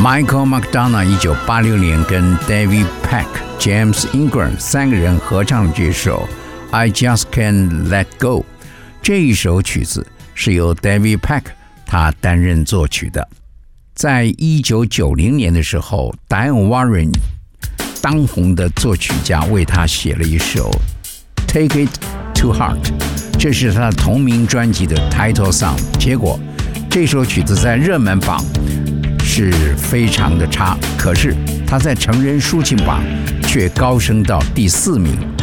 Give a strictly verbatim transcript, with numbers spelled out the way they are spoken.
Michael McDonald 一九八六年跟 David Peck、James Ingram 三个人合唱这首 I Just Can't Let Go。 这一首曲子是由 David Peck 他担任作曲的。在一九九零年的时候， Diane Warren 当红的作曲家为他写了一首 Take It to Heart， 这是他的同名专辑的 title song。 结果这首曲子在热门榜是非常的差，可是他在成人抒情榜却高升到第四名。